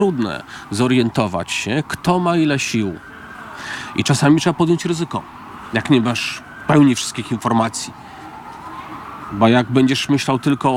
trudne zorientować się, kto ma ile sił. I czasami trzeba podjąć ryzyko, jak nie masz pełni wszystkich informacji. Bo jak będziesz myślał tylko